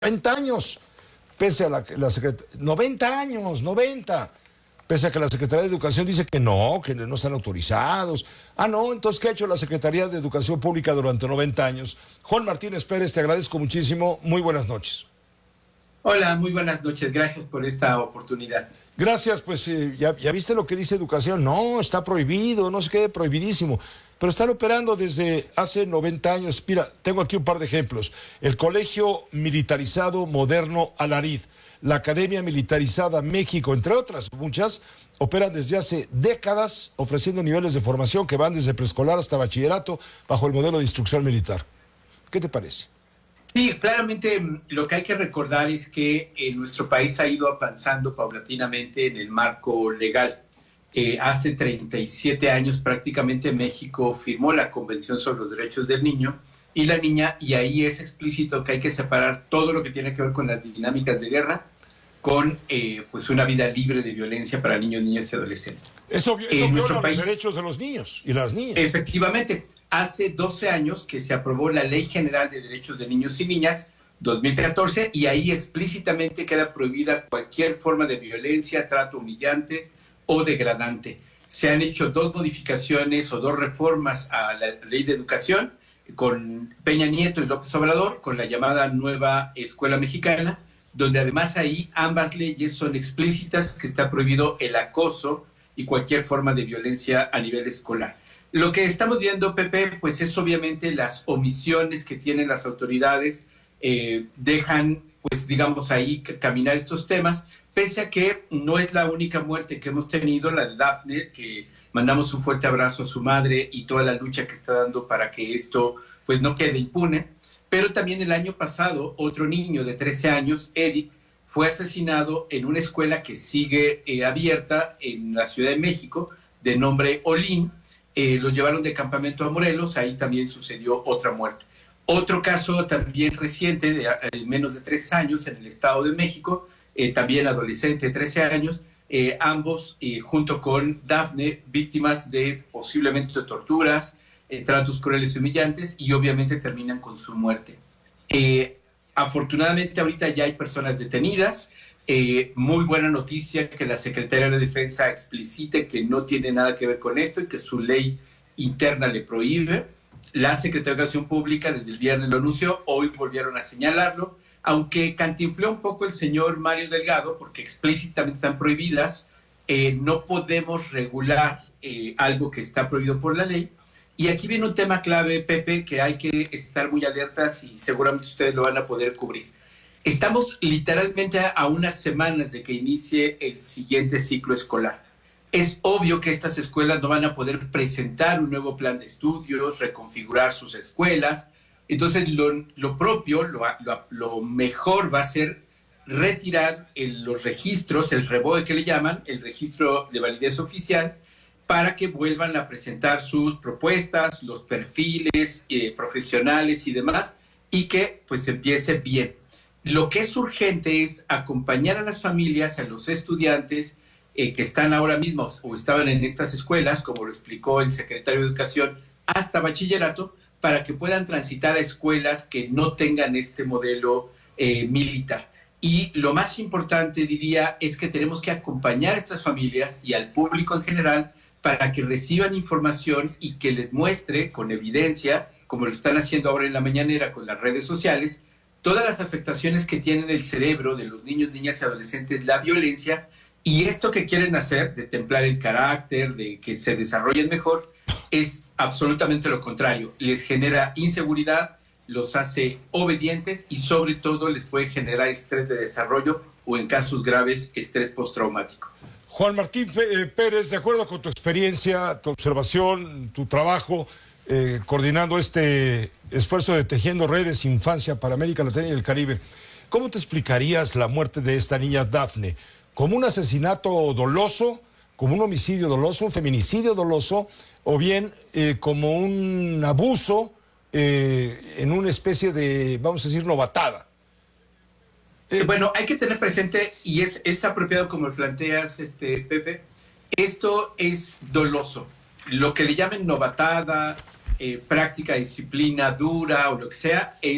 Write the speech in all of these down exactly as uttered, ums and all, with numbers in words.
noventa años, pese a la, la Secretaría, noventa años, noventa, pese a que la Secretaría de Educación dice que no, que no están autorizados. Ah, no, entonces, ¿qué ha hecho la Secretaría de Educación Pública durante noventa años? Juan Martínez Pérez, te agradezco muchísimo, muy buenas noches. Hola, muy buenas noches, gracias por esta oportunidad. Gracias, pues eh, ya, ya viste lo que dice Educación, no, está prohibido, no se quede prohibidísimo, pero están operando desde hace noventa años. Mira, tengo aquí un par de ejemplos. El Colegio Militarizado Moderno Alariz, la Academia Militarizada México, entre otras muchas, operan desde hace décadas ofreciendo niveles de formación que van desde preescolar hasta bachillerato bajo el modelo de instrucción militar. ¿Qué te parece? Sí, claramente lo que hay que recordar es que eh, nuestro país ha ido avanzando paulatinamente en el marco legal. Eh, hace treinta y siete años prácticamente México firmó la Convención sobre los Derechos del Niño y la Niña, y ahí es explícito que hay que separar todo lo que tiene que ver con las dinámicas de guerra con eh, pues una vida libre de violencia para niños, niñas y adolescentes. Eso, eso en nuestro viola país, los derechos de los niños y las niñas. Efectivamente. Hace doce años que se aprobó la Ley General de Derechos de Niños y Niñas, dos mil catorce, y ahí explícitamente queda prohibida cualquier forma de violencia, trato humillante o degradante. Se han hecho dos modificaciones o dos reformas a la Ley de Educación con Peña Nieto y López Obrador, con la llamada Nueva Escuela Mexicana, donde además ahí ambas leyes son explícitas, que está prohibido el acoso y cualquier forma de violencia a nivel escolar. Lo que estamos viendo, Pepe, pues es obviamente las omisiones que tienen las autoridades, eh, dejan, pues digamos ahí, caminar estos temas, pese a que no es la única muerte que hemos tenido, la de Dafne, que mandamos un fuerte abrazo a su madre y toda la lucha que está dando para que esto pues no quede impune, pero también el año pasado otro niño de trece años, Eric, fue asesinado en una escuela que sigue eh, abierta en la Ciudad de México, de nombre Olin. Eh, los llevaron de campamento a Morelos, ahí también sucedió otra muerte. Otro caso también reciente, de eh, menos de tres años, en el Estado de México, eh, también adolescente de trece años, eh, ambos eh, junto con Dafne, víctimas de posiblemente torturas, eh, tratos crueles y humillantes, y obviamente terminan con su muerte. Eh, afortunadamente ahorita ya hay personas detenidas. Eh, muy buena noticia que la Secretaría de Defensa explicite que no tiene nada que ver con esto y que su ley interna le prohíbe. La Secretaría de Educación Pública desde el viernes lo anunció, hoy volvieron a señalarlo, aunque cantinfló un poco el señor Mario Delgado, porque explícitamente están prohibidas. Eh, no podemos regular eh, algo que está prohibido por la ley. Y aquí viene un tema clave, Pepe, que hay que estar muy alertas y seguramente ustedes lo van a poder cubrir. Estamos literalmente a unas semanas de que inicie el siguiente ciclo escolar. Es obvio que estas escuelas no van a poder presentar un nuevo plan de estudios, reconfigurar sus escuelas. Entonces, lo, lo propio, lo, lo, lo mejor va a ser retirar el, los registros, el REBOE que le llaman, el registro de validez oficial, para que vuelvan a presentar sus propuestas, los perfiles eh, profesionales y demás, y que pues empiece bien. Lo que es urgente es acompañar a las familias, a los estudiantes eh, que están ahora mismo o estaban en estas escuelas, como lo explicó el secretario de Educación, hasta bachillerato, para que puedan transitar a escuelas que no tengan este modelo eh, militar. Y lo más importante, diría, es que tenemos que acompañar a estas familias y al público en general para que reciban información y que les muestre con evidencia, como lo están haciendo ahora en la mañanera con las redes sociales, todas las afectaciones que tiene en el cerebro de los niños, niñas y adolescentes la violencia, y esto que quieren hacer de templar el carácter, de que se desarrollen mejor, es absolutamente lo contrario. Les genera inseguridad, los hace obedientes y sobre todo les puede generar estrés de desarrollo o en casos graves estrés postraumático. Juan Martín Pérez, de acuerdo con tu experiencia, tu observación, tu trabajo, eh, coordinando este esfuerzo de Tejiendo Redes Infancia para América Latina y el Caribe, ¿cómo te explicarías la muerte de esta niña Dafne? ¿Como un asesinato doloso, como un homicidio doloso, un feminicidio doloso, o bien eh, como un abuso eh, en una especie de, vamos a decir, novatada? Eh, bueno, hay que tener presente, y es, es apropiado como lo planteas, este, Pepe, esto es doloso. Lo que le llamen novatada, eh, práctica, disciplina dura o lo que sea, es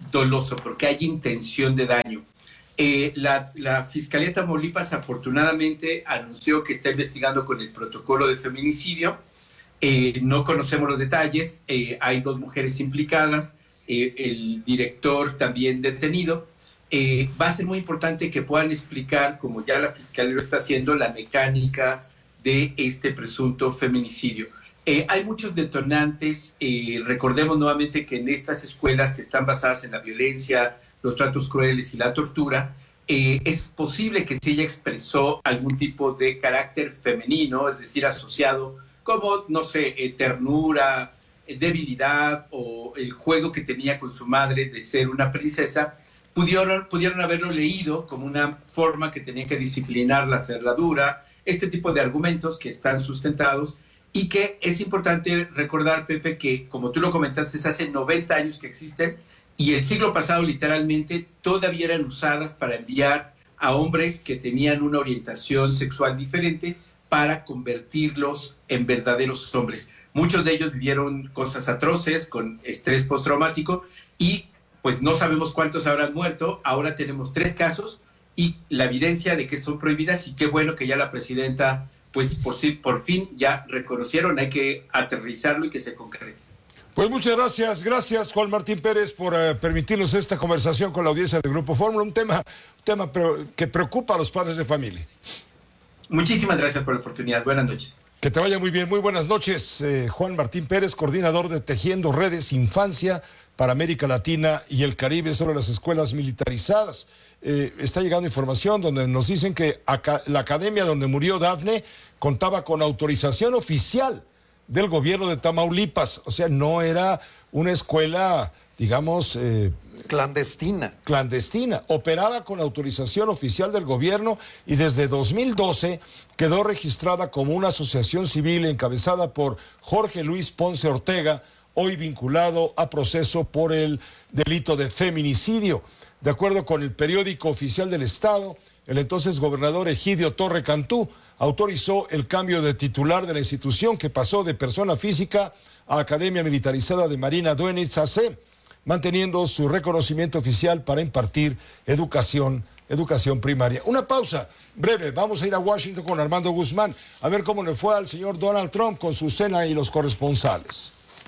doloso, porque hay intención de daño. Eh, la, la Fiscalía de Tamaulipas afortunadamente anunció que está investigando con el protocolo de feminicidio. Eh, no conocemos los detalles, eh, hay dos mujeres implicadas, eh, el director también detenido. Eh, va a ser muy importante que puedan explicar, como ya la Fiscalía lo está haciendo, la mecánica de este presunto feminicidio. Eh, hay muchos detonantes, eh, recordemos nuevamente que en estas escuelas que están basadas en la violencia, los tratos crueles y la tortura, eh, es posible que se haya expresó algún tipo de carácter femenino, es decir, asociado como, no sé, eh, ternura, eh, debilidad o el juego que tenía con su madre de ser una princesa, pudieron, pudieron haberlo leído como una forma que tenía que disciplinar la cerradura, este tipo de argumentos que están sustentados y que es importante recordar, Pepe, que como tú lo comentaste, hace noventa años que existen y el siglo pasado literalmente todavía eran usadas para enviar a hombres que tenían una orientación sexual diferente para convertirlos en verdaderos hombres. Muchos de ellos vivieron cosas atroces con estrés postraumático y pues no sabemos cuántos habrán muerto. Ahora tenemos tres casos y la evidencia de que son prohibidas y qué bueno que ya la presidenta pues por, sí, por fin ya reconocieron, hay que aterrizarlo y que se concrete. Pues muchas gracias, gracias Juan Martín Pérez por uh, permitirnos esta conversación con la audiencia del Grupo Fórmula, un tema, un tema pero, que preocupa a los padres de familia. Muchísimas gracias por la oportunidad, buenas noches. Que te vaya muy bien, muy buenas noches, eh, Juan Martín Pérez, coordinador de Tejiendo Redes Infancia para América Latina y el Caribe sobre las escuelas militarizadas. Eh, está llegando información donde nos dicen que acá, la academia donde murió Dafne contaba con autorización oficial del gobierno de Tamaulipas, o sea, no era una escuela, digamos... Eh, clandestina. Clandestina, operaba con autorización oficial del gobierno y desde dos mil doce quedó registrada como una asociación civil encabezada por Jorge Luis Ponce Ortega, hoy vinculado a proceso por el delito de feminicidio. De acuerdo con el periódico oficial del Estado, el entonces gobernador Egidio Torre Cantú autorizó el cambio de titular de la institución que pasó de persona física a Academia Militarizada de Marina Dönitz A C, manteniendo su reconocimiento oficial para impartir educación, educación primaria. Una pausa breve, vamos a ir a Washington con Armando Guzmán, a ver cómo le fue al señor Donald Trump con su cena y los corresponsales.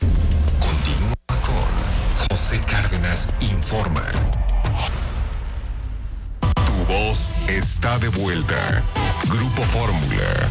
Continúa con José Cárdenas Informa. Tu voz está de vuelta. Grupo Fórmula.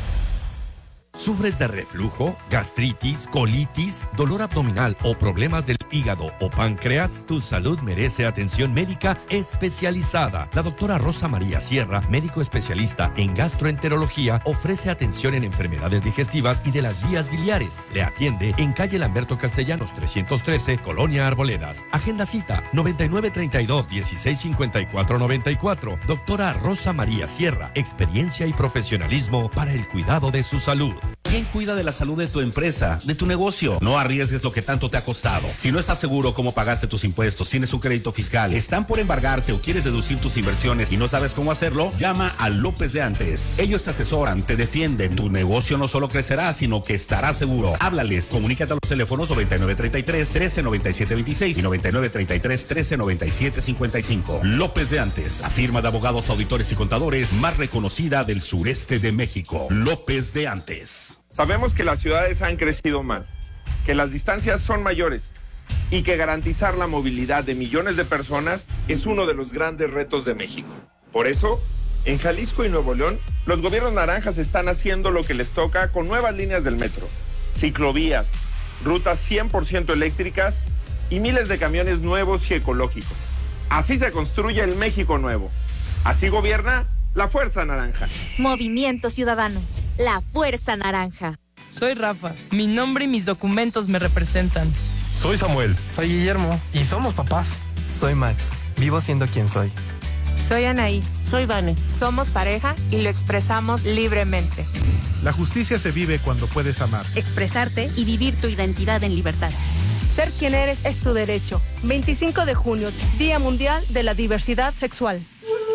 ¿Sufres de reflujo, gastritis, colitis, dolor abdominal o problemas del hígado o páncreas? Tu salud merece atención médica especializada. La doctora Rosa María Sierra, médico especialista en gastroenterología, ofrece atención en enfermedades digestivas y de las vías biliares. Le atiende en calle Lamberto Castellanos trescientos trece, Colonia Arboledas. Agenda cita noventa y nueve treinta y dos, dieciséis cincuenta y cuatro noventa y cuatro. Doctora Rosa María Sierra, experiencia y profesionalismo para el cuidado de su salud. ¿Quién cuida de la salud de tu empresa, de tu negocio? No arriesgues lo que tanto te ha costado. Si no estás seguro cómo pagaste tus impuestos, tienes un crédito fiscal, están por embargarte o quieres deducir tus inversiones y no sabes cómo hacerlo, llama a López de Antes. Ellos te asesoran, te defienden. Tu negocio no solo crecerá, sino que estará seguro. Háblales. Comunícate a los teléfonos noventa y nueve treinta y tres, trece noventa y siete veintiséis y noventa y nueve treinta y tres, trece noventa y siete cincuenta y cinco. López de Antes, la firma de abogados, auditores y contadores más reconocida del sureste de México. López de Antes. Sabemos que las ciudades han crecido mal, que las distancias son mayores y que garantizar la movilidad de millones de personas es uno de los grandes retos de México. Por eso, en Jalisco y Nuevo León, los gobiernos naranjas están haciendo lo que les toca con nuevas líneas del metro, ciclovías, rutas cien por ciento eléctricas y miles de camiones nuevos y ecológicos. Así se construye el México nuevo. Así gobierna la Fuerza Naranja. Movimiento Ciudadano. La Fuerza Naranja. Soy Rafa. Mi nombre y mis documentos me representan. Soy Samuel. Soy Guillermo. Y somos papás. Soy Max. Vivo siendo quien soy. Soy Anaí. Soy Vane. Somos pareja y lo expresamos libremente. La justicia se vive cuando puedes amar, expresarte y vivir tu identidad en libertad. Ser quien eres es tu derecho. veinticinco de junio, Día Mundial de la Diversidad Sexual.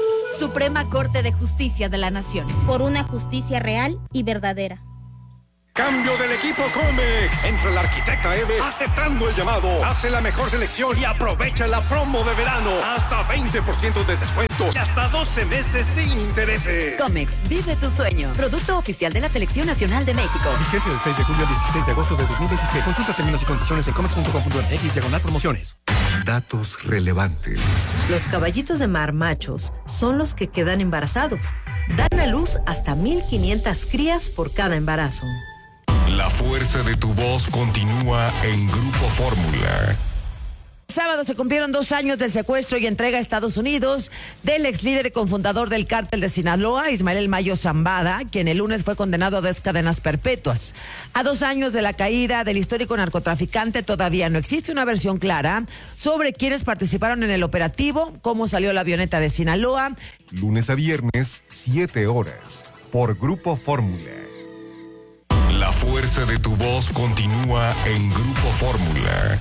Suprema Corte de Justicia de la Nación. Por una justicia real y verdadera. Cambio del equipo Comex. Entra el arquitecta Eve aceptando el llamado. Hace la mejor selección y aprovecha la promo de verano. Hasta veinte por ciento de descuento y hasta doce meses sin intereses. Comex, vive tus sueños. Producto oficial de la Selección Nacional de México. Vigencia del seis de julio al dieciséis de agosto de dos mil veintiséis. Consulta términos y condiciones en comex punto com punto m x diagonal promociones. Datos relevantes. Los caballitos de mar machos son los que quedan embarazados. Dan a luz hasta mil quinientas crías por cada embarazo. La fuerza de tu voz continúa en Grupo Fórmula. Sábado se cumplieron dos años del secuestro y entrega a Estados Unidos del ex líder y cofundador del cártel de Sinaloa, Ismael El Mayo Zambada, quien el lunes fue condenado a dos cadenas perpetuas. A dos años de la caída del histórico narcotraficante, todavía no existe una versión clara sobre quiénes participaron en el operativo, cómo salió la avioneta de Sinaloa. Lunes a viernes, siete horas, por Grupo Fórmula. La fuerza de tu voz continúa en Grupo Fórmula.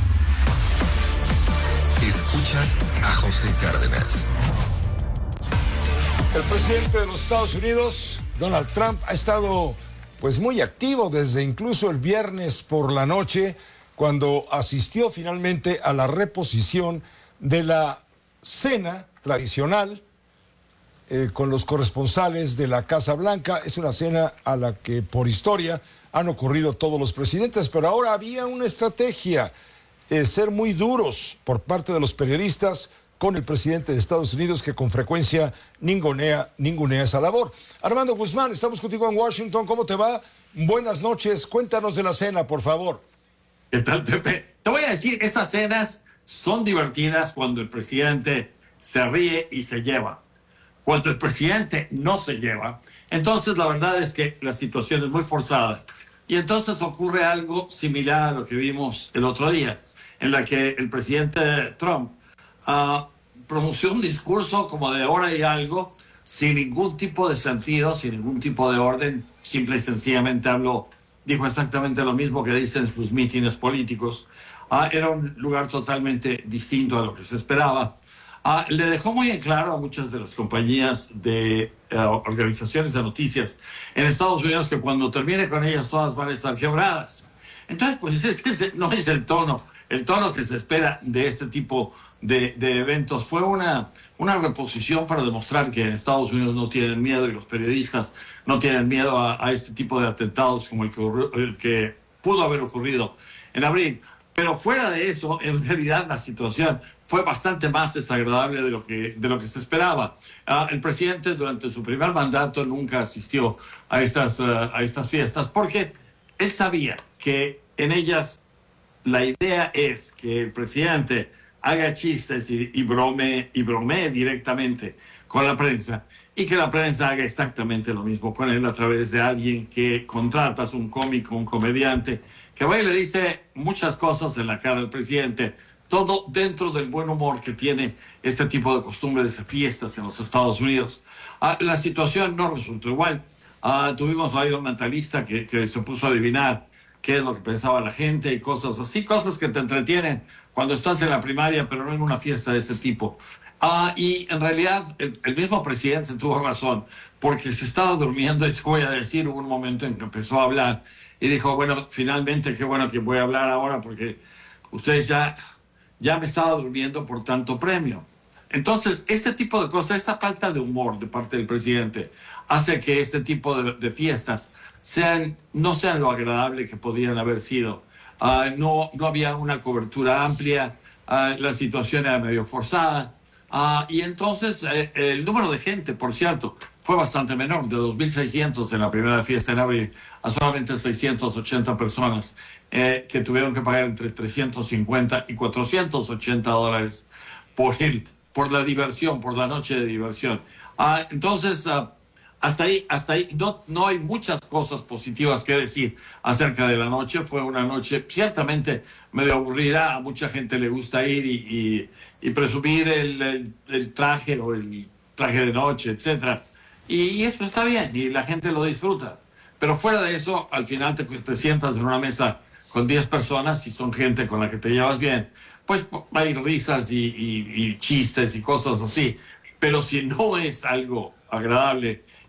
Escuchas a José Cárdenas. El presidente de los Estados Unidos, Donald Trump, ha estado pues muy activo desde incluso el viernes por la noche, cuando asistió finalmente a la reposición de la cena tradicional eh, con los corresponsales de la Casa Blanca. Es una cena a la que por historia han ocurrido todos los presidentes, pero ahora había una estrategia. Eh, ser muy duros por parte de los periodistas con el presidente de Estados Unidos, que con frecuencia ningunea, ningunea esa labor. Armando Guzmán, estamos contigo en Washington. ¿Cómo te va? Buenas noches. Cuéntanos de la cena, por favor. ¿Qué tal, Pepe? Te voy a decir, estas cenas son divertidas cuando el presidente se ríe y se lleva. Cuando el presidente no se lleva, entonces la verdad es que la situación es muy forzada. Y entonces ocurre algo similar a lo que vimos el otro día, en la que el presidente Trump uh, pronunció un discurso como de hora y algo, sin ningún tipo de sentido, sin ningún tipo de orden, simple y sencillamente habló, dijo exactamente lo mismo que dicen sus mítines políticos. Uh, era un lugar totalmente distinto a lo que se esperaba. Uh, le dejó muy en claro a muchas de las compañías de uh, organizaciones de noticias en Estados Unidos que cuando termine con ellas todas van a estar quebradas. Entonces, pues ese no es el tono. El tono que se espera de este tipo de, de eventos fue una, una reposición para demostrar que en Estados Unidos no tienen miedo y los periodistas no tienen miedo a, a este tipo de atentados como el que, el que pudo haber ocurrido en abril. Pero fuera de eso, en realidad la situación fue bastante más desagradable de lo que, de lo que se esperaba. Uh, el presidente durante su primer mandato nunca asistió a estas, uh, a estas fiestas porque él sabía que en ellas la idea es que el presidente haga chistes y, y, brome, y bromee directamente con la prensa y que la prensa haga exactamente lo mismo con él a través de alguien que contratas, un cómico, un comediante, que va y le dice muchas cosas en la cara al presidente, todo dentro del buen humor que tiene este tipo de costumbre de fiestas en los Estados Unidos. Uh, la situación no resultó igual. Uh, tuvimos ahí un mentalista que, que se puso a adivinar qué es lo que pensaba la gente y cosas así, cosas que te entretienen cuando estás en la primaria, pero no en una fiesta de ese tipo. Uh, y en realidad el, el mismo presidente tuvo razón, porque se estaba durmiendo, y te voy a decir, hubo un momento en que empezó a hablar y dijo, bueno, finalmente qué bueno que voy a hablar ahora, porque ustedes ya, ya me estaba durmiendo por tanto premio. Entonces, este tipo de cosas, esa falta de humor de parte del presidente, hace que este tipo de, de fiestas sean, no sean lo agradable que podían haber sido. Uh, no, no había una cobertura amplia, uh, la situación era medio forzada, uh, y entonces eh, el número de gente, por cierto, fue bastante menor, de dos mil seiscientos en la primera fiesta en abril a solamente seiscientas ochenta personas eh, que tuvieron que pagar entre trescientos cincuenta y cuatrocientos ochenta dólares por, el, por la diversión, por la noche de diversión. Uh, entonces, uh, Hasta ahí, hasta ahí no, no hay muchas cosas positivas que decir acerca de la noche. Fue una noche ciertamente medio aburrida. A mucha gente le gusta ir y, y, y presumir el, el, el traje o el traje de noche, etcétera. Y, y eso está bien y la gente lo disfruta. Pero fuera de eso, al final te, te sientas en una mesa con diez personas y son gente con la que te llevas bien. Pues hay risas y, y, y chistes y cosas así. Pero si no es algo agradable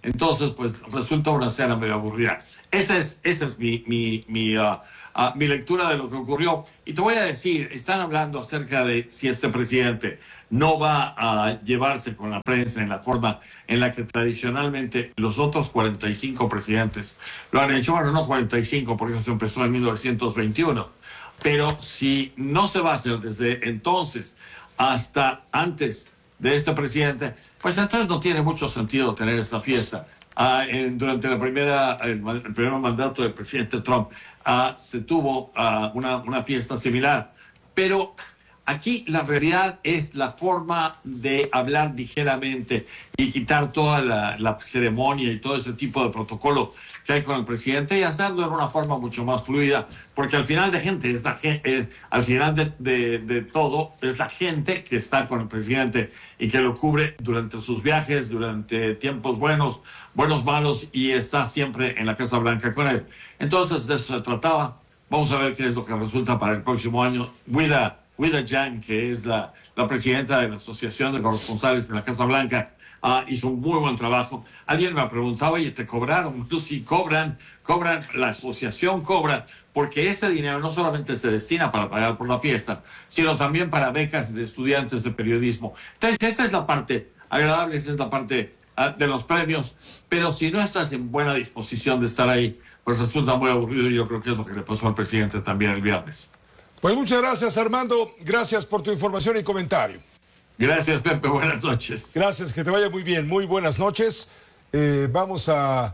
Entonces, pues resulta una cena medio aburrida. Esa es, esa es mi, mi, mi, uh, uh, mi lectura de lo que ocurrió. Y te voy a decir, están hablando acerca de si este presidente no va a llevarse con la prensa en la forma en la que tradicionalmente los otros cuarenta y cinco presidentes lo han hecho. Bueno, no cuarenta y cinco, porque eso empezó en mil novecientos veintiuno. Pero si no se va a hacer desde entonces hasta antes de este presidente, pues entonces no tiene mucho sentido tener esta fiesta. Uh, en, durante la primera, el, el primer mandato del presidente Trump uh, se tuvo uh, una, una fiesta similar. Pero aquí la realidad es la forma de hablar ligeramente y quitar toda la, la ceremonia y todo ese tipo de protocolo que hay con el presidente y hacerlo de una forma mucho más fluida, porque al final de gente, es la gente eh, al final de, de, de todo, es la gente que está con el presidente y que lo cubre durante sus viajes, durante tiempos buenos, buenos, malos, y está siempre en la Casa Blanca con él. Entonces, de eso se trataba. Vamos a ver qué es lo que resulta para el próximo año. Wida, Wida Yang, que es la, la presidenta de la Asociación de Corresponsales de la Casa Blanca, Uh, hizo un muy buen trabajo. Alguien me ha preguntado, oye, ¿te cobraron? Tú sí cobran, cobran, la asociación cobra, porque ese dinero no solamente se destina para pagar por la fiesta, sino también para becas de estudiantes de periodismo. Entonces, esta es la parte agradable, esta es la parte uh, de los premios, pero si no estás en buena disposición de estar ahí, pues resulta muy aburrido, y yo creo que es lo que le pasó al presidente también el viernes. Pues muchas gracias, Armando. Gracias por tu información y comentario. Gracias, Pepe. Buenas noches. Gracias, que te vaya muy bien. Muy buenas noches. Eh, vamos a...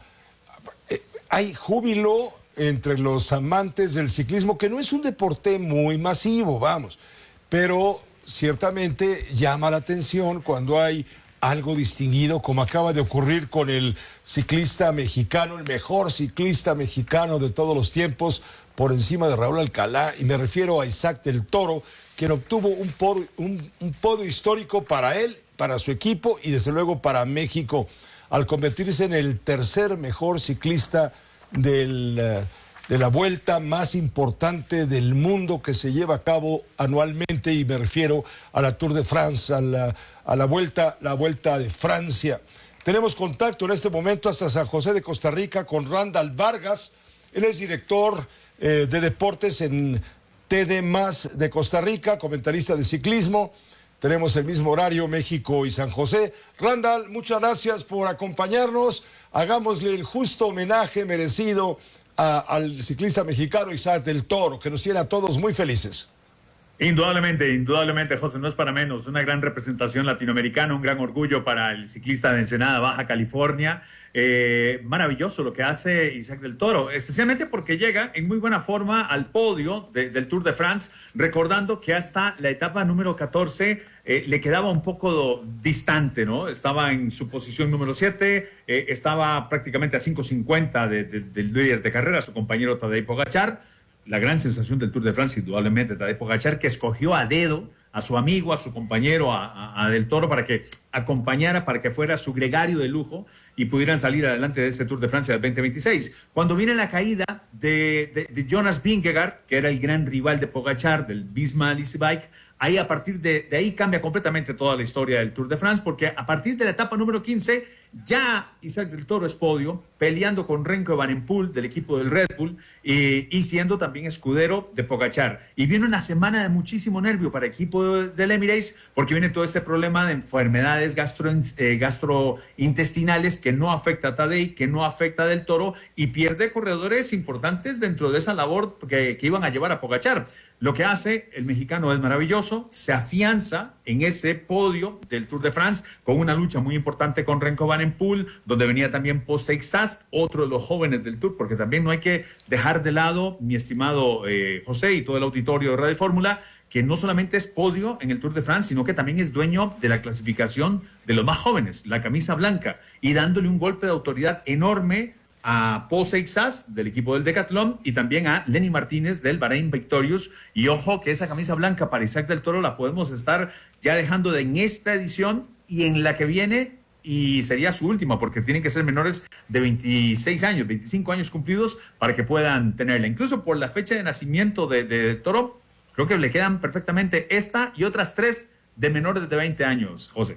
Eh, hay júbilo entre los amantes del ciclismo, que no es un deporte muy masivo, vamos, pero ciertamente llama la atención cuando hay algo distinguido, como acaba de ocurrir con el ciclista mexicano, el mejor ciclista mexicano de todos los tiempos, por encima de Raúl Alcalá, y me refiero a Isaac del Toro, quien obtuvo un, por, un, un podio histórico para él, para su equipo y desde luego para México, al convertirse en el tercer mejor ciclista del, de la vuelta más importante del mundo que se lleva a cabo anualmente, y me refiero a la Tour de France, a la, a la vuelta, la vuelta de Francia. Tenemos contacto en este momento hasta San José de Costa Rica con Randall Vargas. Él es director eh, de deportes en T D más de Costa Rica, comentarista de ciclismo. Tenemos el mismo horario, México y San José. Randall, muchas gracias por acompañarnos. Hagámosle el justo homenaje merecido a, al ciclista mexicano Isaac del Toro, que nos tiene a todos muy felices. Indudablemente, indudablemente, José, no es para menos. Una gran representación latinoamericana, un gran orgullo para el ciclista de Ensenada, Baja California. Eh, maravilloso lo que hace Isaac del Toro, especialmente porque llega en muy buena forma al podio de, del Tour de France, recordando que hasta la etapa número catorce eh, le quedaba un poco distante, ¿no? Estaba en su posición número siete, eh, estaba prácticamente a cinco cincuenta de, de, del líder de carrera, su compañero Tadej Pogačar. La gran sensación del Tour de France, indudablemente, Tadej Pogačar, que escogió a dedo a su amigo, a su compañero, a, a, a Del Toro, para que acompañara, para que fuera su gregario de lujo y pudieran salir adelante de este Tour de Francia del veinte veintiséis. Cuando viene la caída de, de, de Jonas Vingegaard, que era el gran rival de Pogačar, del Visma Lease Bike, ahí a partir de, de ahí cambia completamente toda la historia del Tour de France, porque a partir de la etapa número quince, ya Isaac del Toro es podio, peleando con Remco Evenepoel del equipo del Red Bull y, y siendo también escudero de Pogačar. Y viene una semana de muchísimo nervio para el equipo del Emirates, porque viene todo este problema de enfermedades gastro, eh, gastrointestinales que no afecta a Tadej, que no afecta a Del Toro, y pierde corredores importantes dentro de esa labor que, que iban a llevar a Pogačar. Lo que hace el mexicano es maravilloso, se afianza en ese podio del Tour de France con una lucha muy importante con Remco Evenepoel, donde venía también Paul Seixas, otro de los jóvenes del Tour, porque también no hay que dejar de lado, mi estimado eh, José y todo el auditorio de Radio Fórmula, que no solamente es podio en el Tour de France, sino que también es dueño de la clasificación de los más jóvenes, la camisa blanca, y dándole un golpe de autoridad enorme a Paul Seixas del equipo del Decathlon y también a Lenny Martínez del Bahrain Victorious. Y ojo que esa camisa blanca para Isaac del Toro la podemos estar ya dejando de en esta edición y en la que viene, y sería su última, porque tienen que ser menores de veintiséis años, veinticinco años cumplidos para que puedan tenerla. Incluso por la fecha de nacimiento de, de, de Toro, creo que le quedan perfectamente esta y otras tres de menores de veinte años, José.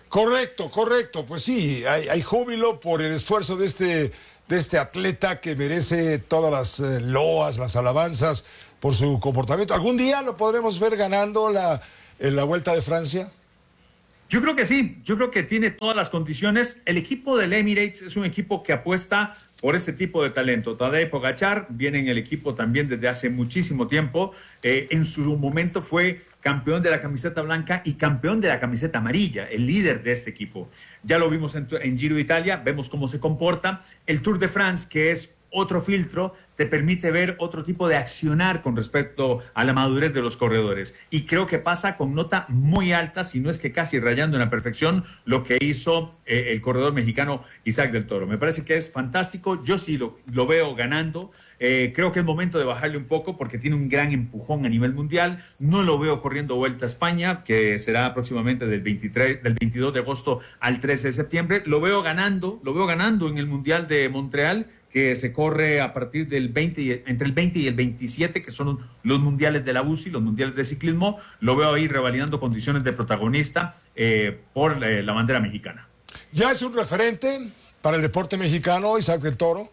Correcto, correcto. Pues sí, hay, hay júbilo por el esfuerzo de este, de este atleta que merece todas las eh, loas, las alabanzas por su comportamiento. ¿Algún día lo podremos ver ganando la, en la Vuelta de Francia? Yo creo que sí, yo creo que tiene todas las condiciones. El equipo del Emirates es un equipo que apuesta por este tipo de talento. Tadej Pogačar viene en el equipo también desde hace muchísimo tiempo. Eh, en su momento fue campeón de la camiseta blanca y campeón de la camiseta amarilla, el líder de este equipo. Ya lo vimos en, en Giro de Italia, vemos cómo se comporta. El Tour de France, que es otro filtro, te permite ver otro tipo de accionar con respecto a la madurez de los corredores. Y creo que pasa con nota muy alta, si no es que casi rayando en la perfección, lo que hizo eh, el corredor mexicano Isaac del Toro. Me parece que es fantástico, yo sí lo, lo veo ganando. Eh, creo que es momento de bajarle un poco porque tiene un gran empujón a nivel mundial. No lo veo corriendo Vuelta a España, que será próximamente del, veintitrés, del veintidós de agosto al trece de septiembre. Lo veo ganando, lo veo ganando en el Mundial de Montreal, que se corre a partir del veinte, y, entre el veinte y el veintisiete, que son los mundiales de la U C I, los mundiales de ciclismo. Lo veo ahí revalidando condiciones de protagonista eh, por eh, la bandera mexicana. ¿Ya es un referente para el deporte mexicano, Isaac del Toro?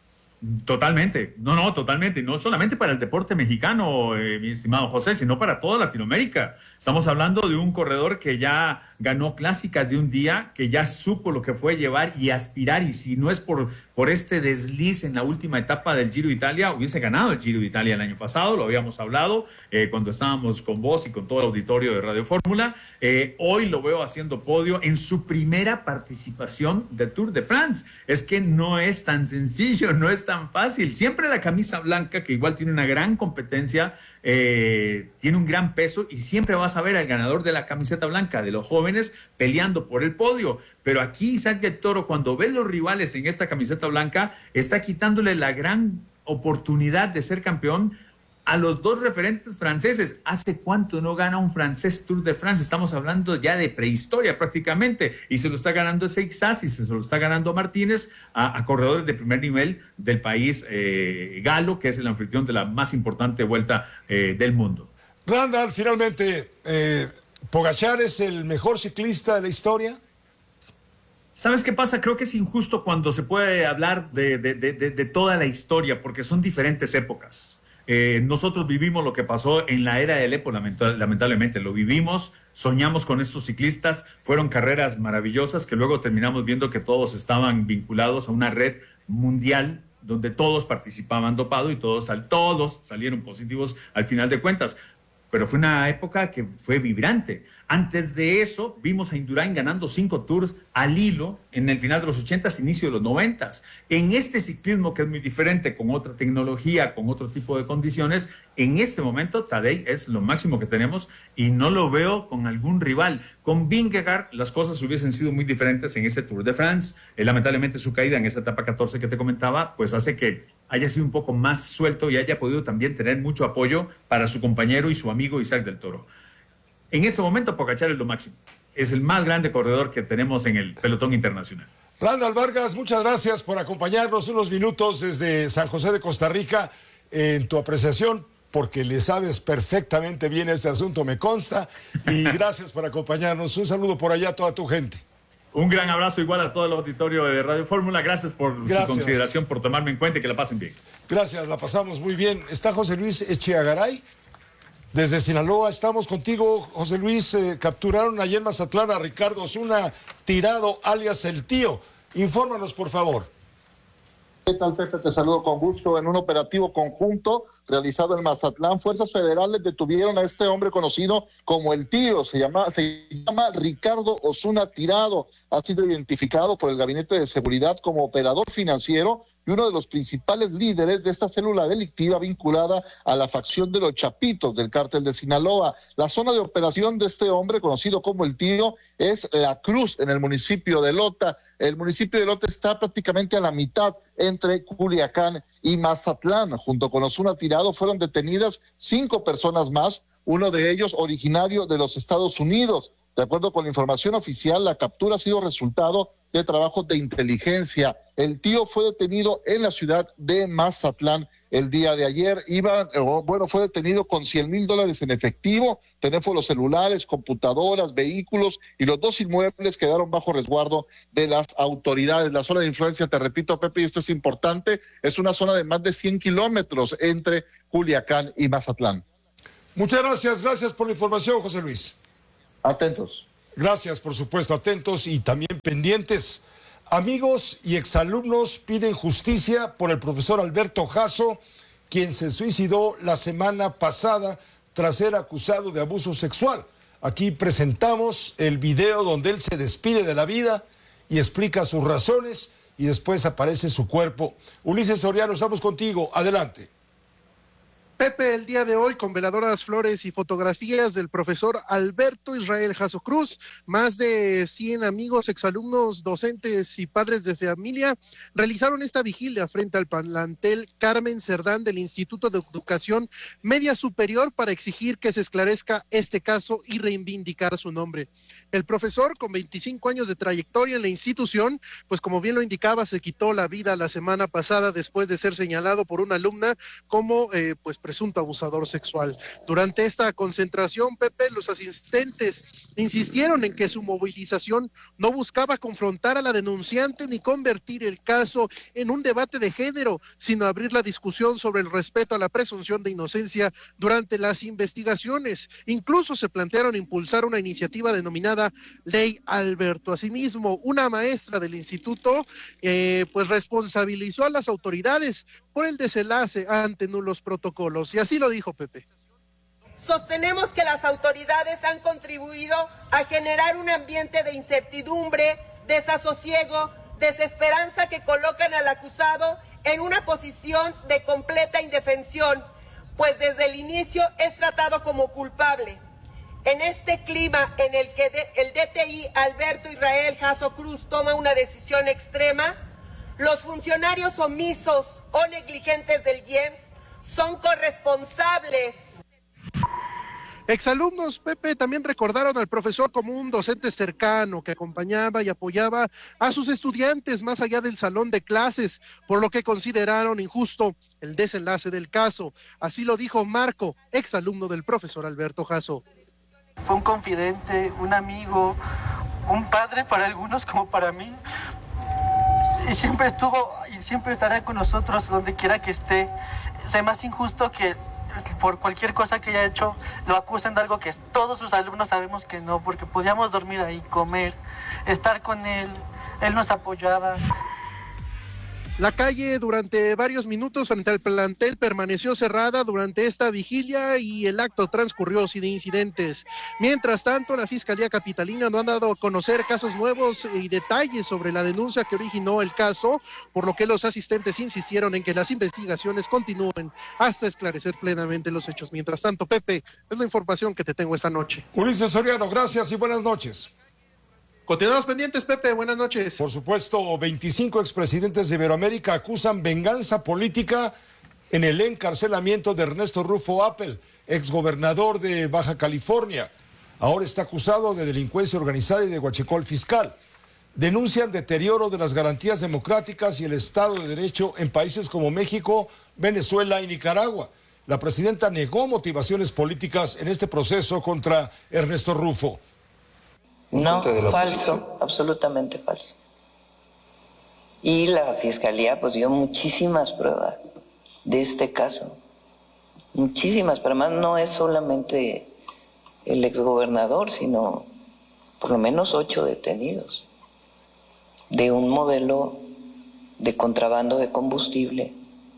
Totalmente, no, no, totalmente, no solamente para el deporte mexicano, eh, mi estimado José, sino para toda Latinoamérica. Estamos hablando de un corredor que ya ganó clásicas de un día, que ya supo lo que fue llevar y aspirar, y si no es por, por este desliz en la última etapa del Giro de Italia, hubiese ganado el Giro de Italia el año pasado, lo habíamos hablado eh, cuando estábamos con vos y con todo el auditorio de Radio Fórmula. Eh, hoy lo veo haciendo podio en su primera participación de Tour de France. Es que no es tan sencillo, no es tan tan fácil. Siempre la camisa blanca, que igual tiene una gran competencia, eh, tiene un gran peso, y siempre vas a ver al ganador de la camiseta blanca, de los jóvenes, peleando por el podio. Pero aquí Isaac del Toro, cuando ve los rivales en esta camiseta blanca, está quitándole la gran oportunidad de ser campeón a los dos referentes franceses. ¿Hace cuánto no gana un francés Tour de France? Estamos hablando ya de prehistoria prácticamente, y se lo está ganando Seixas y se lo está ganando Martínez a, a corredores de primer nivel del país eh, galo, que es el anfitrión de la más importante vuelta eh, del mundo. Randall, finalmente, eh, ¿Pogačar es el mejor ciclista de la historia? ¿Sabes qué pasa? Creo que es injusto cuando se puede hablar de, de, de, de, de toda la historia, porque son diferentes épocas. Eh, nosotros vivimos lo que pasó en la era del Epo, lamentablemente lo vivimos, soñamos con estos ciclistas, fueron carreras maravillosas que luego terminamos viendo que todos estaban vinculados a una red mundial donde todos participaban dopado y todos, todos salieron positivos al final de cuentas. Pero fue una época que fue vibrante. Antes de eso, vimos a Indurain ganando cinco tours al hilo en el final de los ochentas, inicio de los noventas. En este ciclismo, que es muy diferente, con otra tecnología, con otro tipo de condiciones, en este momento Tadej es lo máximo que tenemos y no lo veo con algún rival. Con Vingegaard las cosas hubiesen sido muy diferentes en ese Tour de France. Eh, lamentablemente su caída en esa etapa catorce que te comentaba, pues hace que haya sido un poco más suelto y haya podido también tener mucho apoyo para su compañero y su amigo Isaac del Toro. En este momento Pogačar es lo máximo. Es el más grande corredor que tenemos en el pelotón internacional. Randall Vargas, muchas gracias por acompañarnos unos minutos desde San José de Costa Rica en tu apreciación, porque le sabes perfectamente bien este asunto, me consta, y gracias por acompañarnos. Un saludo por allá a toda tu gente. Un gran abrazo igual a todo el auditorio de Radio Fórmula. Gracias por Gracias. su consideración, por tomarme en cuenta y que la pasen bien. Gracias, la pasamos muy bien. Está José Luis Echeagaray desde Sinaloa. Estamos contigo, José Luis. Eh, capturaron ayer en Mazatlán a Ricardo Osuna Tirado, alias El Tío. Infórmanos, por favor. ¿Qué tal, Pepe? Te saludo con gusto. En un operativo conjunto realizado en Mazatlán, fuerzas federales detuvieron a este hombre conocido como El Tío. Se llama, se llama Ricardo Osuna Tirado. Ha sido identificado por el Gabinete de Seguridad como operador financiero y uno de los principales líderes de esta célula delictiva vinculada a la facción de los Chapitos del cártel de Sinaloa. La zona de operación de este hombre, conocido como El Tío, es La Cruz, en el municipio de Lota. El municipio de Lota está prácticamente a la mitad entre Culiacán y Mazatlán. Junto con Osuna Tirado fueron detenidas cinco personas más, uno de ellos originario de los Estados Unidos. De acuerdo con la información oficial, la captura ha sido resultado de trabajos de inteligencia. El tío fue detenido en la ciudad de Mazatlán el día de ayer. Iba, bueno, fue detenido con cien mil dólares en efectivo, teléfonos celulares, computadoras, vehículos, y los dos inmuebles quedaron bajo resguardo de las autoridades. La zona de influencia, te repito, Pepe, y esto es importante, es una zona de más de cien kilómetros entre Culiacán y Mazatlán. Muchas gracias, gracias por la información, José Luis. Atentos. Gracias, por supuesto, atentos y también pendientes. Amigos y exalumnos piden justicia por el profesor Alberto Jasso, quien se suicidó la semana pasada tras ser acusado de abuso sexual. Aquí presentamos el video donde él se despide de la vida y explica sus razones y después aparece su cuerpo. Ulises Soriano, estamos contigo. Adelante. Pepe, el día de hoy, con veladoras, flores y fotografías del profesor Alberto Israel Jasso Cruz, más de cien amigos, exalumnos, docentes y padres de familia realizaron esta vigilia frente al plantel Carmen Cerdán del Instituto de Educación Media Superior para exigir que se esclarezca este caso y reivindicar su nombre. El profesor, con veinticinco años de trayectoria en la institución, pues como bien lo indicaba, se quitó la vida la semana pasada después de ser señalado por una alumna como eh, pues presunto abusador sexual. Durante esta concentración, Pepe, los asistentes insistieron en que su movilización no buscaba confrontar a la denunciante ni convertir el caso en un debate de género, sino abrir la discusión sobre el respeto a la presunción de inocencia durante las investigaciones. Incluso se plantearon impulsar una iniciativa denominada Ley Alberto. Asimismo, una maestra del instituto eh, pues responsabilizó a las autoridades por el desenlace ante nulos protocolos. Y así lo dijo Pepe. Sostenemos que las autoridades han contribuido a generar un ambiente de incertidumbre, desasosiego, desesperanza que colocan al acusado en una posición de completa indefensión, pues desde el inicio es tratado como culpable. En este clima en el que el D T I Alberto Israel Jasso Cruz toma una decisión extrema, los funcionarios omisos o negligentes del I E M S son corresponsables. Exalumnos, Pepe, también recordaron al profesor como un docente cercano que acompañaba y apoyaba a sus estudiantes más allá del salón de clases, por lo que consideraron injusto el desenlace del caso. Así lo dijo Marco, exalumno del profesor Alberto Jasso. Fue un confidente, un amigo, un padre para algunos como para mí. Y siempre estuvo y siempre estará con nosotros donde quiera que esté. Es más injusto que por cualquier cosa que haya hecho lo acusen de algo que todos sus alumnos sabemos que no, porque podíamos dormir ahí, comer, estar con él, él nos apoyaba. La calle durante varios minutos frente al plantel permaneció cerrada durante esta vigilia y el acto transcurrió sin incidentes. Mientras tanto, la Fiscalía Capitalina no ha dado a conocer casos nuevos y detalles sobre la denuncia que originó el caso, por lo que los asistentes insistieron en que las investigaciones continúen hasta esclarecer plenamente los hechos. Mientras tanto, Pepe, es la información que te tengo esta noche. Ulises Soriano, gracias y buenas noches. Continuamos pendientes, Pepe, buenas noches. Por supuesto, veinticinco expresidentes de Iberoamérica acusan venganza política en el encarcelamiento de Ernesto Rufo Appel, exgobernador de Baja California. Ahora está acusado de delincuencia organizada y de huachicol fiscal. Denuncian deterioro de las garantías democráticas y el Estado de Derecho en países como México, Venezuela y Nicaragua. La presidenta negó motivaciones políticas en este proceso contra Ernesto Rufo. No, falso, absolutamente falso. Y la Fiscalía pues dio muchísimas pruebas de este caso, muchísimas, pero además no es solamente el exgobernador, sino por lo menos ocho detenidos de un modelo de contrabando de combustible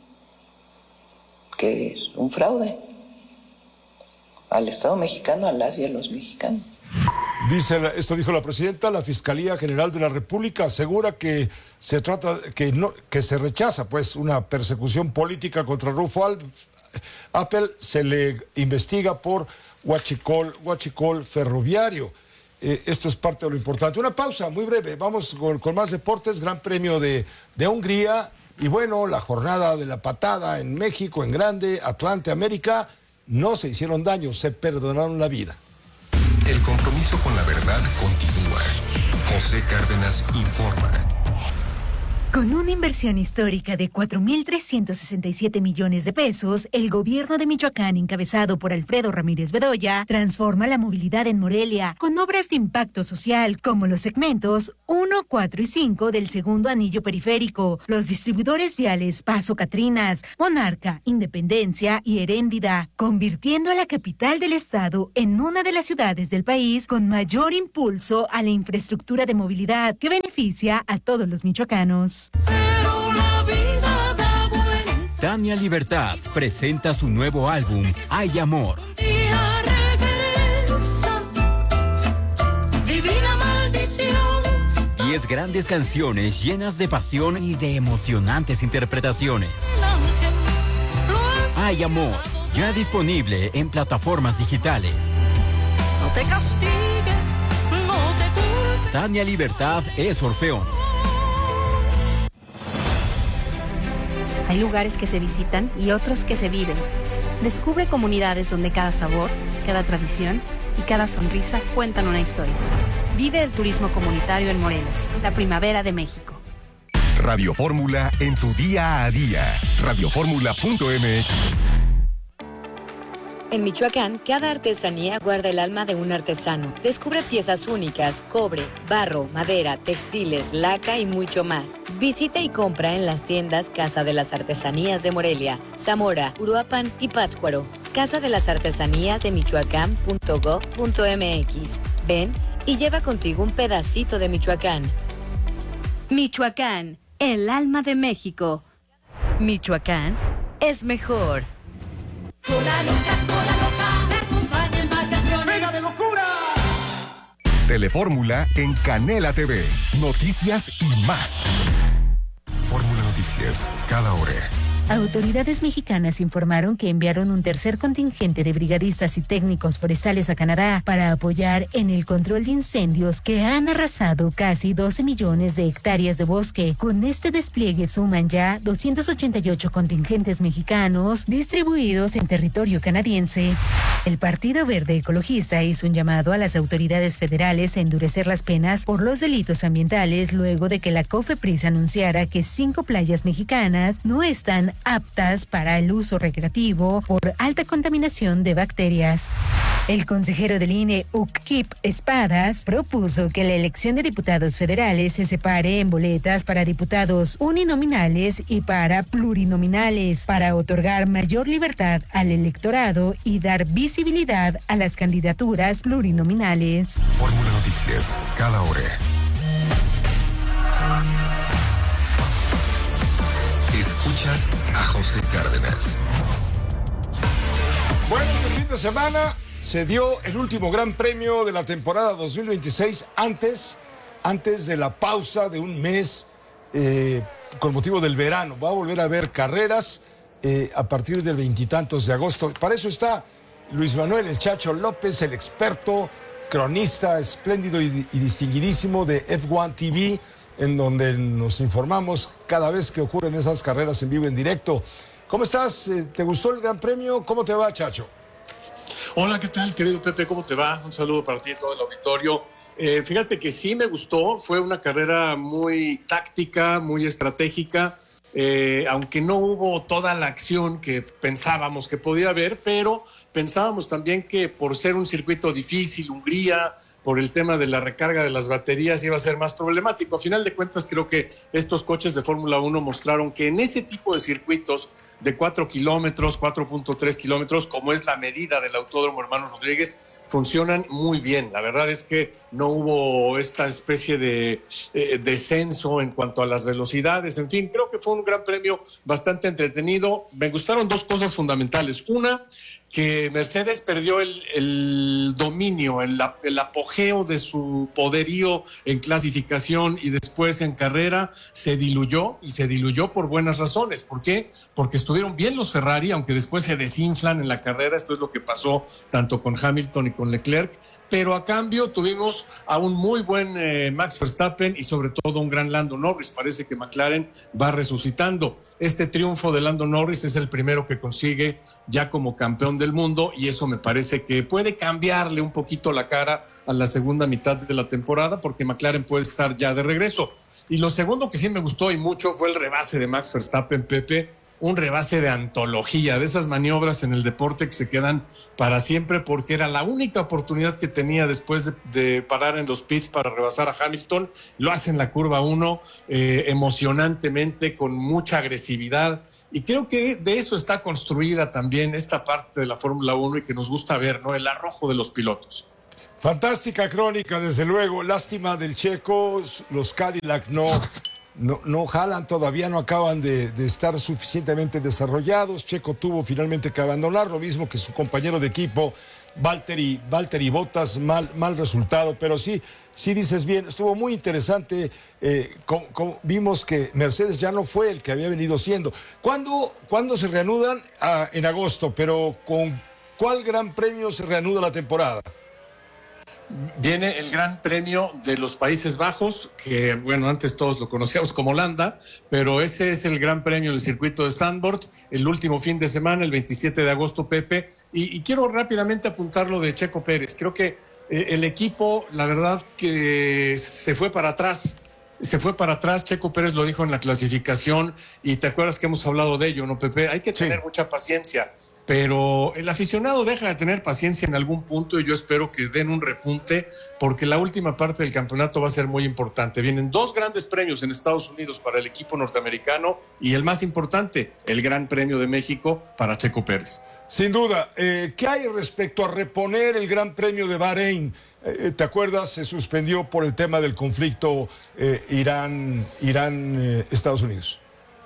que es un fraude al Estado mexicano, a las y a los mexicanos. Dice, esto dijo la presidenta, la Fiscalía General de la República asegura que se trata, que no, que se rechaza pues una persecución política contra Rufo Appel, se le investiga por huachicol, huachicol ferroviario. Eh, esto es parte de lo importante. Una pausa muy breve, vamos con, con más deportes, Gran Premio de, de Hungría y bueno, la jornada de la patada en México, en grande, Atlante, América, no se hicieron daño, se perdonaron la vida. El compromiso con la verdad continúa. José Cárdenas informa. Con una inversión histórica de cuatro mil trescientos sesenta y siete millones de pesos, el gobierno de Michoacán, encabezado por Alfredo Ramírez Bedoya, transforma la movilidad en Morelia con obras de impacto social como los segmentos uno, cuatro y cinco del segundo anillo periférico, los distribuidores viales Paso Catrinas, Monarca, Independencia y Heréndida, convirtiendo a la capital del estado en una de las ciudades del país con mayor impulso a la infraestructura de movilidad que beneficia a todos los michoacanos. Pero la vida da vuelta. Tania Libertad presenta su nuevo álbum, Hay Amor. Día regresa, divina maldición. Diez grandes canciones llenas de pasión y de emocionantes interpretaciones. Hay Amor, ya disponible en plataformas digitales. No te castigues, no te culpes. Tania Libertad es Orfeón. Hay lugares que se visitan y otros que se viven. Descubre comunidades donde cada sabor, cada tradición y cada sonrisa cuentan una historia. Vive el turismo comunitario en Morelos, la primavera de México. Radio Fórmula en tu día a día. radio fórmula punto m x. En Michoacán, cada artesanía guarda el alma de un artesano. Descubre piezas únicas, cobre, barro, madera, textiles, laca y mucho más. Visita y compra en las tiendas Casa de las Artesanías de Morelia, Zamora, Uruapan y Pátzcuaro. Casa de las Artesanías de Michoacán punto gob punto m x. Ven y lleva contigo un pedacito de Michoacán. Michoacán, el alma de México. Michoacán es mejor. Cola loca, cola loca, te acompaña en vacaciones. ¡Venga de locura! Telefórmula en Canela T V. Noticias y más. Fórmula Noticias, cada hora. Autoridades mexicanas informaron que enviaron un tercer contingente de brigadistas y técnicos forestales a Canadá para apoyar en el control de incendios que han arrasado casi doce millones de hectáreas de bosque. Con este despliegue suman ya doscientos ochenta y ocho contingentes mexicanos distribuidos en territorio canadiense. El Partido Verde Ecologista hizo un llamado a las autoridades federales a endurecer las penas por los delitos ambientales luego de que la COFEPRIS anunciara que cinco playas mexicanas no están aptas para el uso recreativo por alta contaminación de bacterias. El consejero del I N E, Ukip Espadas, propuso que la elección de diputados federales se separe en boletas para diputados uninominales y para plurinominales, para otorgar mayor libertad al electorado y dar visibilidad a las candidaturas plurinominales. Fórmula Noticias, cada hora. Escuchas a José Cárdenas. Bueno, este fin de semana se dio el último gran premio de la temporada dos mil veintiséis antes, antes de la pausa de un mes eh, con motivo del verano. Va a volver a haber carreras eh, a partir del veintitantos de agosto. Para eso está Luis Manuel El Chacho López, el experto, cronista espléndido y, y distinguidísimo de F uno T V, en donde nos informamos cada vez que ocurren esas carreras en vivo, en directo. ¿Cómo estás? ¿Te gustó el Gran Premio? ¿Cómo te va, Chacho? Hola, ¿qué tal, querido Pepe? ¿Cómo te va? Un saludo para ti y todo el auditorio. Eh, fíjate que sí me gustó, fue una carrera muy táctica, muy estratégica, eh, aunque no hubo toda la acción que pensábamos que podía haber, pero pensábamos también que por ser un circuito difícil, Hungría, por el tema de la recarga de las baterías iba a ser más problemático. A final de cuentas, creo que estos coches de Fórmula uno mostraron que en ese tipo de circuitos de cuatro kilómetros, cuatro punto tres kilómetros, como es la medida del Autódromo Hermanos Rodríguez, funcionan muy bien. La verdad es que no hubo esta especie de eh, descenso en cuanto a las velocidades. En fin, creo que fue un gran premio bastante entretenido. Me gustaron dos cosas fundamentales. Una, que Mercedes perdió el, el dominio, el, el apogeo de su poderío en clasificación y después en carrera se diluyó, y se diluyó por buenas razones. ¿Por qué? Porque estuvieron bien los Ferrari, aunque después se desinflan en la carrera. Esto es lo que pasó tanto con Hamilton y con Leclerc, pero a cambio tuvimos a un muy buen eh, Max Verstappen y sobre todo un gran Lando Norris. Parece que McLaren va resucitando. Este triunfo de Lando Norris es el primero que consigue ya como campeón del mundo, y eso me parece que puede cambiarle un poquito la cara a la segunda mitad de la temporada, porque McLaren puede estar ya de regreso. Y lo segundo que sí me gustó y mucho fue el rebase de Max Verstappen, Pepe, un rebase de antología, de esas maniobras en el deporte que se quedan para siempre, porque era la única oportunidad que tenía después de, de parar en los pits para rebasar a Hamilton. Lo hace en la curva uno, eh, emocionantemente, con mucha agresividad, y creo que de eso está construida también esta parte de la Fórmula uno y que nos gusta ver, ¿no? El arrojo de los pilotos. Fantástica crónica, desde luego. Lástima del checo, los Cadillac no... No, no jalan, todavía no acaban de, de estar suficientemente desarrollados. Checo tuvo finalmente que abandonar, lo mismo que su compañero de equipo, Valtteri, Valtteri Bottas, mal, mal resultado, pero sí, sí dices bien, estuvo muy interesante. Eh, con, con, vimos que Mercedes ya no fue el que había venido siendo. ¿Cuándo, ¿cuándo se reanudan? Ah, en agosto, pero ¿con cuál gran premio se reanuda la temporada? Viene el Gran Premio de los Países Bajos, que bueno, antes todos lo conocíamos como Holanda, pero ese es el Gran Premio del circuito de Zandvoort, el último fin de semana, el veintisiete de agosto, Pepe, y, y quiero rápidamente apuntar lo de Checo Pérez. Creo que eh, el equipo, la verdad que se fue para atrás, se fue para atrás, Checo Pérez lo dijo en la clasificación, y te acuerdas que hemos hablado de ello, ¿no, Pepe? Hay que tener sí. mucha paciencia, pero el aficionado deja de tener paciencia en algún punto y yo espero que den un repunte, porque la última parte del campeonato va a ser muy importante. Vienen dos grandes premios en Estados Unidos para el equipo norteamericano y el más importante, el Gran Premio de México para Checo Pérez. Sin duda. Eh, ¿Qué hay respecto a reponer el Gran Premio de Bahrein? Eh, ¿Te acuerdas? Se suspendió por el tema del conflicto eh, Irán, Irán eh, Estados Unidos.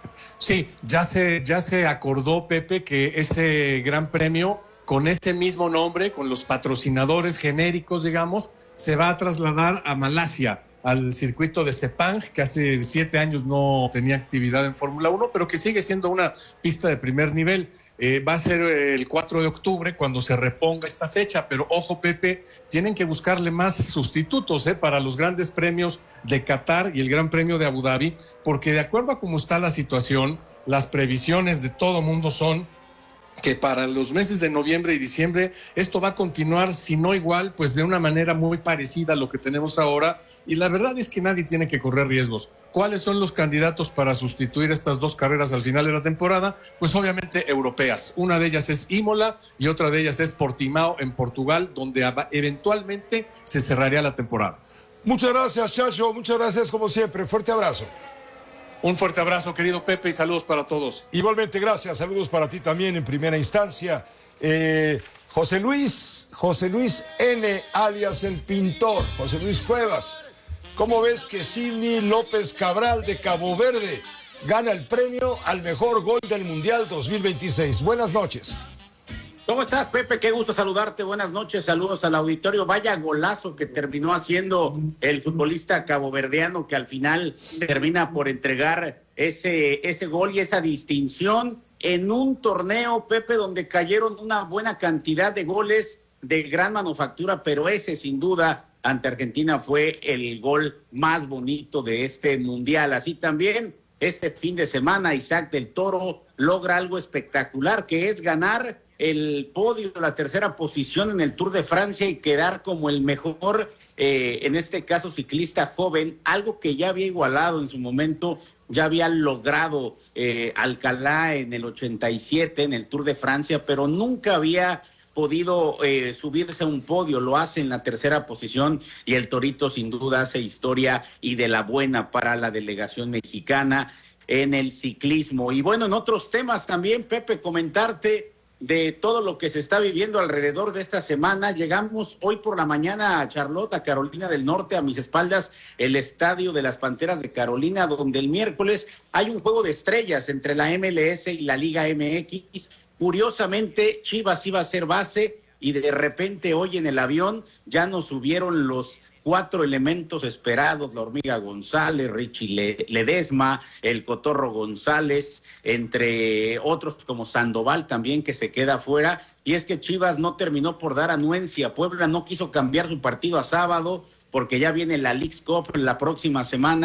Sí, ya se, ya se acordó, Pepe, que ese gran premio, con ese mismo nombre, con los patrocinadores genéricos, digamos, se va a trasladar a Malasia, al circuito de Sepang, que hace siete años no tenía actividad en Fórmula uno, pero que sigue siendo una pista de primer nivel. Eh, va a ser el cuatro de octubre cuando se reponga esta fecha, pero ojo, Pepe, tienen que buscarle más sustitutos eh, para los grandes premios de Qatar y el Gran Premio de Abu Dhabi, porque de acuerdo a cómo está la situación, las previsiones de todo mundo son que para los meses de noviembre y diciembre esto va a continuar, si no igual, pues de una manera muy parecida a lo que tenemos ahora, y la verdad es que nadie tiene que correr riesgos. ¿Cuáles son los candidatos para sustituir estas dos carreras al final de la temporada? Pues obviamente europeas. Una de ellas es Imola y otra de ellas es Portimao en Portugal, donde eventualmente se cerraría la temporada. Muchas gracias, Chacho, muchas gracias como siempre, fuerte abrazo. Un fuerte abrazo, querido Pepe, y saludos para todos. Igualmente, gracias. Saludos para ti también en primera instancia. Eh, José Luis, José Luis N., alias El Pintor, José Luis Cuevas. ¿Cómo ves que Sidney López Cabral de Cabo Verde gana el premio al mejor gol del Mundial dos mil veintiséis? Buenas noches. ¿Cómo estás, Pepe? Qué gusto saludarte. Buenas noches, saludos al auditorio. Vaya golazo que terminó haciendo el futbolista caboverdiano, que al final termina por entregar ese, ese gol y esa distinción en un torneo, Pepe, donde cayeron una buena cantidad de goles de gran manufactura, pero ese sin duda ante Argentina fue el gol más bonito de este mundial. Así también este fin de semana Isaac del Toro logra algo espectacular, que es ganar el podio, la tercera posición en el Tour de Francia y quedar como el mejor, eh, en este caso ciclista joven, algo que ya había igualado en su momento, ya había logrado eh, Alcalá en el ochenta y siete en el Tour de Francia, pero nunca había podido eh, subirse a un podio. Lo hace en la tercera posición y el Torito sin duda hace historia y de la buena para la delegación mexicana en el ciclismo. Y bueno, en otros temas también, Pepe, comentarte de todo lo que se está viviendo alrededor de esta semana. Llegamos hoy por la mañana a Charlotte, a Carolina del Norte, a mis espaldas el estadio de las Panteras de Carolina, donde el miércoles hay un juego de estrellas entre la M L S y la Liga M X. Curiosamente, Chivas iba a ser base y de repente hoy en el avión ya nos subieron los cuatro elementos esperados: la Hormiga González, Richie Ledesma, el Cotorro González, entre otros como Sandoval también, que se queda fuera. Y es que Chivas no terminó por dar anuencia. Puebla no quiso cambiar su partido a sábado porque ya viene la Leagues Cup la próxima semana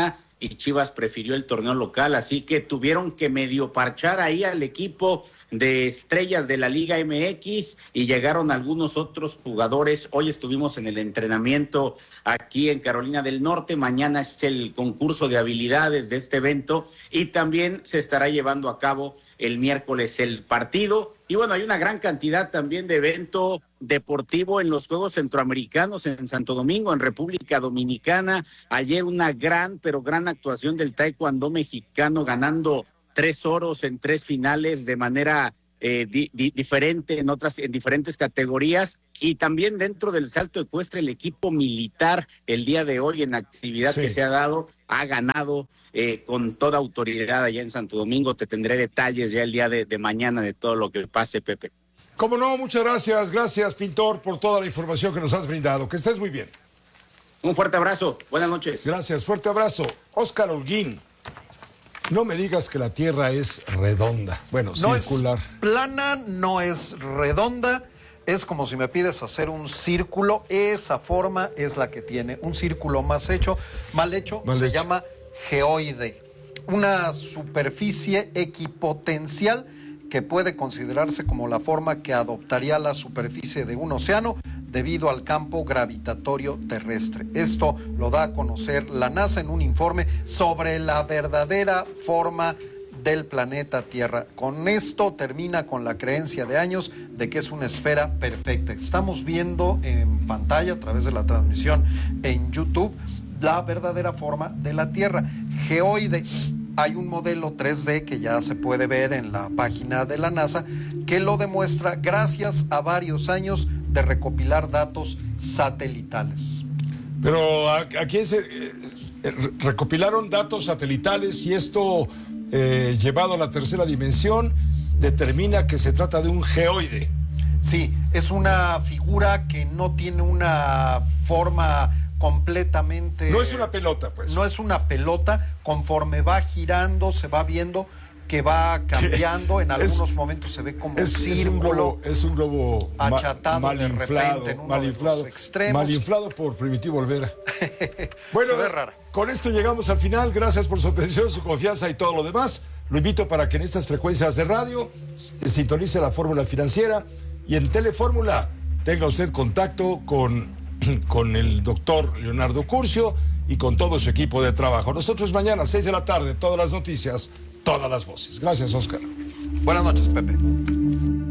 y Chivas prefirió el torneo local, así que tuvieron que medio parchar ahí al equipo de estrellas de la Liga M X y llegaron algunos otros jugadores. Hoy estuvimos en el entrenamiento aquí en Carolina del Norte, mañana es el concurso de habilidades de este evento y también se estará llevando a cabo el miércoles el partido. Y bueno, hay una gran cantidad también de evento deportivo en los Juegos Centroamericanos en Santo Domingo, en República Dominicana. Ayer una gran, pero gran actuación del taekwondo mexicano, ganando tres oros en tres finales de manera eh, di, di, diferente en otras, en diferentes categorías. Y también dentro del salto ecuestre, el equipo militar el día de hoy en actividad sí. que se ha dado, ha ganado eh, con toda autoridad allá en Santo Domingo. Te tendré detalles ya el día de, de mañana de todo lo que pase, Pepe. Cómo no, muchas gracias. Gracias, Pintor, por toda la información que nos has brindado. Que estés muy bien. Un fuerte abrazo. Buenas noches. Gracias, fuerte abrazo. Óscar Holguín. No me digas que la Tierra es redonda. Bueno, no circular. Es plana, no es redonda. Es como si me pides hacer un círculo. Esa forma es la que tiene. Un círculo más hecho, mal hecho, mal se hecho. llama geoide. Una superficie equipotencial que puede considerarse como la forma que adoptaría la superficie de un océano debido al campo gravitatorio terrestre. Esto lo da a conocer la NASA en un informe sobre la verdadera forma del planeta Tierra. Con esto termina con la creencia de años de que es una esfera perfecta. Estamos viendo en pantalla a través de la transmisión en YouTube la verdadera forma de la Tierra, geoide. Hay un modelo tres D que ya se puede ver en la página de la NASA que lo demuestra gracias a varios años de recopilar datos satelitales. Pero ¿a, a quién se eh, recopilaron datos satelitales y esto eh, llevado a la tercera dimensión determina que se trata de un geoide? Sí, es una figura que no tiene una forma completamente... No es una pelota, pues. No es una pelota. Conforme va girando, se va viendo que va cambiando. En algunos es, momentos se ve como es, un círculo. Es un globo, es un globo achatado mal de inflado, repente en uno mal inflado, de los extremos. Mal inflado por Primitivo Olvera. Bueno, se ve rara. Con esto llegamos al final. Gracias por su atención, su confianza y todo lo demás. Lo invito para que en estas frecuencias de radio sintonice la Fórmula Financiera y en Telefórmula tenga usted contacto con... con el doctor Leonardo Curcio y con todo su equipo de trabajo. Nosotros mañana, seis de la tarde, todas las noticias, todas las voces. Gracias, Óscar. Buenas noches, Pepe.